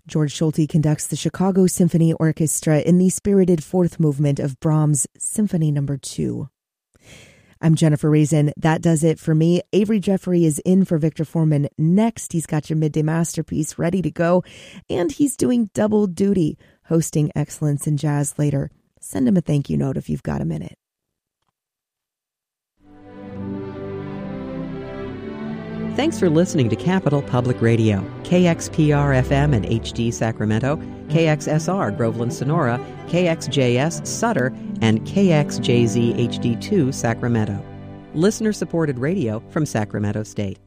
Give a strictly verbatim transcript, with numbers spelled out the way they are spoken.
George Solti conducts the Chicago Symphony Orchestra in the spirited fourth movement of Brahms' Symphony Number two. I'm Jennifer Raisin. That does it for me. Avery Jeffrey is in for Victor Foreman next. He's got your midday masterpiece ready to go, and he's doing double duty, hosting Excellence in Jazz later. Send him a thank you note if you've got a minute. Thanks for listening to Capital Public Radio, K X P R F M and H D Sacramento, K X S R Groveland Sonora, K X J S Sutter, and K X J Z H D two Sacramento. Listener-supported radio from Sacramento State.